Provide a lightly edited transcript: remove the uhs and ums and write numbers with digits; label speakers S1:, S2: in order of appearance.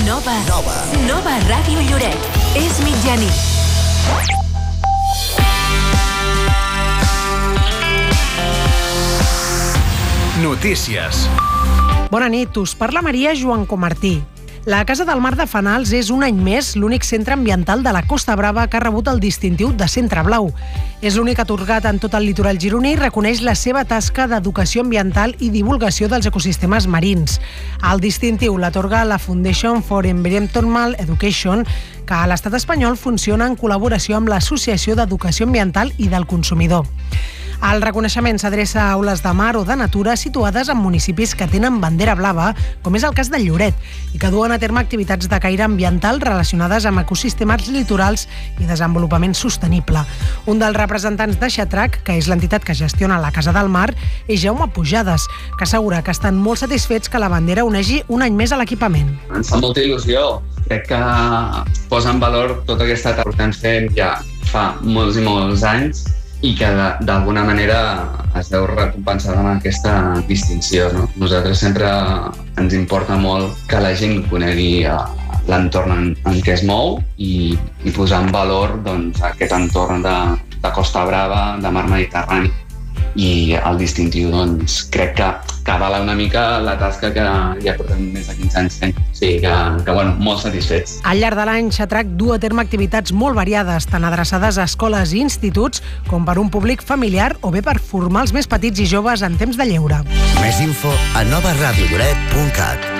S1: Nova Ràdio Lloret. És mitjanit.
S2: Notícies.
S3: Bona nit, us parla Maria Joan Comartí. La Casa del Mar de Fanals és un any més l'únic centre ambiental de la Costa Brava que ha rebut el distintiu de Centre Blau. És l'únic atorgat en tot el litoral gironí i reconeix la seva tasca d'educació ambiental i divulgació dels ecosistemes marins. El distintiu l'atorga la Foundation for Environmental Education, que a l'estat espanyol funciona en col·laboració amb l'Associació d'Educació Ambiental i del Consumidor. El reconeixement s'adreça a aules de mar o de natura situades en municipis que tenen bandera blava, com és el cas de Lloret, i que duen a terme activitats de caire ambiental relacionades amb ecosistemes litorals i desenvolupament sostenible. Un dels representants de Xatrac, que és l'entitat que gestiona la Casa del Mar, és Jaume Pujades, que assegura que estan molt satisfets que la bandera uneixi un any més a l'equipament.
S4: Ens fa molta il·lusió. Crec que posa en valor tota aquesta tasca que estem fent ja fa molts i molts anys i que d'alguna manera es veu recompensada amb aquesta distinció, no? Nosaltres sempre ens importa molt que la gent conegui l'entorn en què es mou i posar en valor aquest entorn de Costa Brava, de mar Mediterrani. I el distintiu crec que avala una mica la tasca que ja portem més de 15 anys fent. O sigui que molt satisfets.
S3: Al llarg de l'any, Xatrac du a terme activitats molt variades, tant adreçades a escoles i instituts com per un públic familiar o bé per formar els més petits i joves en temps de lleure.
S5: Més info a novaradiolloret.cat.